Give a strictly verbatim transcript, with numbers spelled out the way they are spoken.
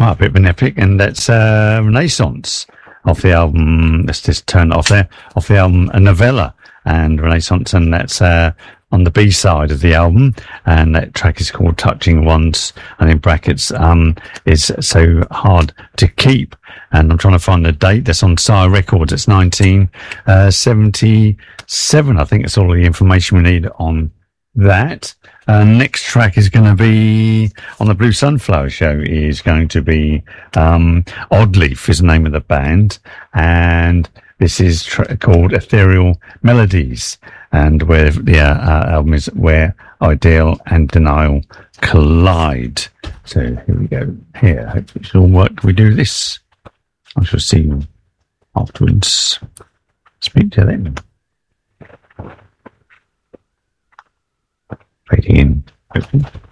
quite a bit of an epic, and that's uh, Renaissance off the album. Let's just turn it off there. Off the album, a novella and Renaissance, and that's uh, on the B side of the album. And that track is called "Touching Once," and in brackets, um, is so hard to keep. And I'm trying to find the date. That's on Sire Records. It's nineteen seventy-seven. I think that's all the information we need on that. Uh, next track is going to be on the Blue Sunflower Show is going to be um, Oddleaf is the name of the band, and this is tra- called Ethereal Melodies, and where the uh, uh, album is Where Ideal and Denial Collide. So here we go. Here, hopefully it should all work. We do this. I shall see you afterwards. Speak to them. Fading in, hopefully.